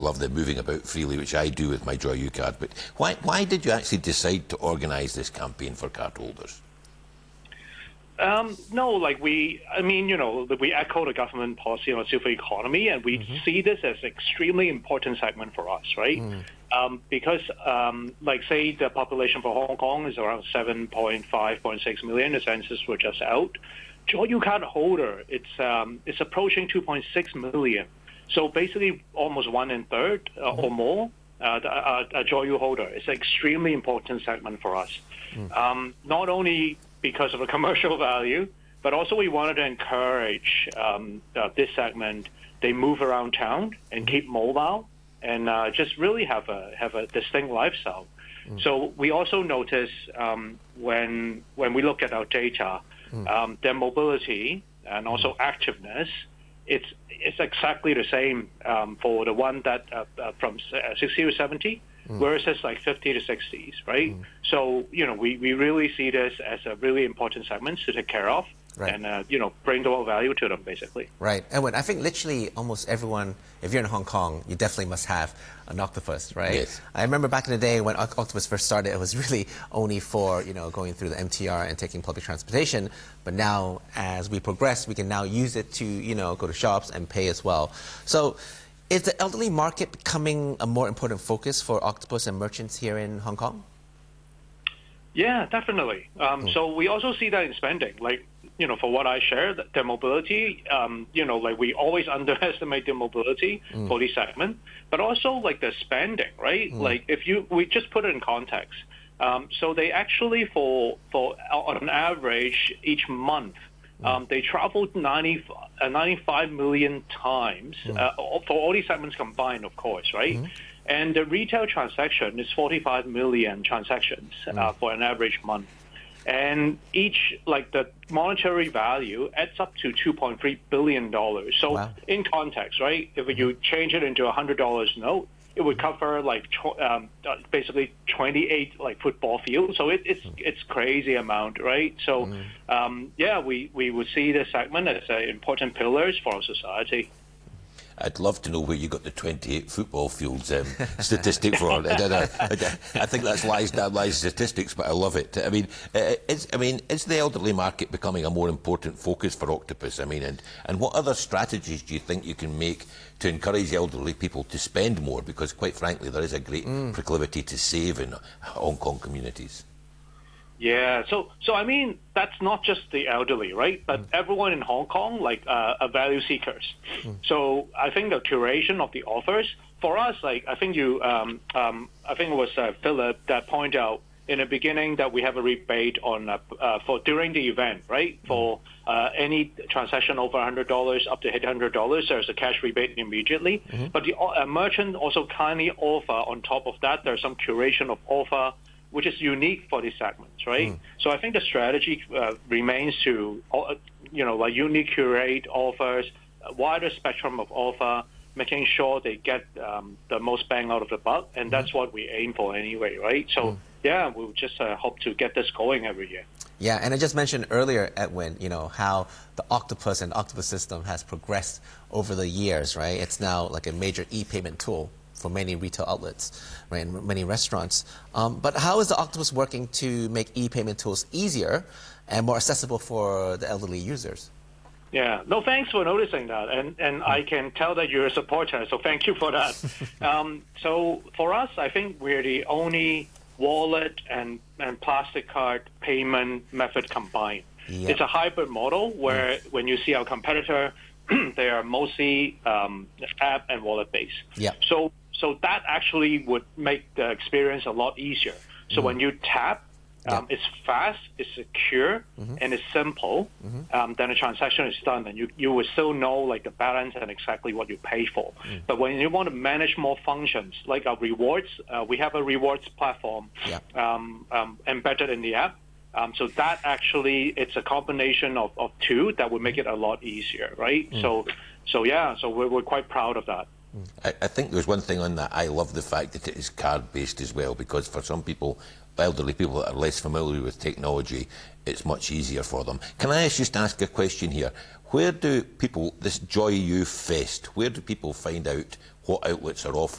love the moving about freely, which I do with my JoyU card. But why did you actually decide to organise this campaign for cardholders? No, we echo the government policy on silver economy, and we see this as an extremely important segment for us, right? Because, say the population for Hong Kong is around 7.5.6 million. The census were just out. JoyU card holder, it's approaching 2.6 million. So basically, almost 1/3 or more are JoyU holder. It's an extremely important segment for us. Not only because of the commercial value, but also we wanted to encourage this segment. They move around town and keep mobile and just really have a distinct lifestyle. So we also notice when we look at our data, their mobility and also activeness, it's exactly the same for the one that from 60 to 70. Versus 50 to 60s, right? So, we really see this as a really important segment to take care of and, bring the world value to them, basically. Right. Edwin, I think literally almost everyone, if you're in Hong Kong, you definitely must have an octopus, right? Yes. I remember back in the day when octopus first started, it was really only for, going through the MTR and taking public transportation. But now, as we progress, we can now use it to, go to shops and pay as well. So, is the elderly market becoming a more important focus for octopus and merchants here in Hong Kong? Yeah, definitely. So we also see that in spending. For what I share, their mobility, we always underestimate their mobility for this segment, but also the spending, right? We just put it in context. So they actually, for on average, each month, they traveled 95 million times for all these segments combined, of course, right? And the retail transaction is 45 million transactions for an average month. And each, the monetary value adds up to $2.3 billion. So in context, right, if you change it into $100 note, it would cover basically 28 football fields. So it's crazy amount, right? So we would see this segment as important pillars for our society. I'd love to know where you got the 28 football fields statistic for. I think that's lies statistics, but I love it. Is the elderly market becoming a more important focus for Octopus? And what other strategies do you think you can make to encourage elderly people to spend more? Because quite frankly, there is a great proclivity to save in Hong Kong communities. Yeah, so that's not just the elderly, right? But everyone in Hong Kong, are value seekers. So I think the curation of the offers for us, I think I think it was Philip that pointed out in the beginning that we have a rebate on for during the event, right? For any transaction over $100 up to $800, there's a cash rebate immediately. But the merchant also kindly offer on top of that. There's some curation of offer, which is unique for these segments, right? So I think the strategy remains to, unique curate offers, a wider spectrum of offer, making sure they get the most bang out of the buck, and that's what we aim for anyway, right? So we'll just hope to get this going every year. Yeah, and I just mentioned earlier, Edwin, how the Octopus and Octopus system has progressed over the years, right? It's now like a major e-payment tool for many retail outlets, right, and many restaurants. But how is the Octopus working to make e-payment tools easier and more accessible for the elderly users? Yeah, no, thanks for noticing that. And I can tell that you're a supporter, so thank you for that. So for us, I think we're the only wallet and plastic card payment method combined. Yep. It's a hybrid model where when you see our competitor, they are mostly app and wallet based. Yep. So that actually would make the experience a lot easier. So when you tap, it's fast, it's secure, and it's simple. Then the transaction is done, and you will still know the balance and exactly what you pay for. But when you want to manage more functions, like our rewards, we have a rewards platform embedded in the app. So that actually, it's a combination of two that would make it a lot easier, right? So we're quite proud of that. I think there's one thing on that. I love the fact that it is card-based as well, because for some people, elderly people that are less familiar with technology, it's much easier for them. Can I just ask a question here? Where do people, this Joy Youth Fest, where do people find out what outlets are offering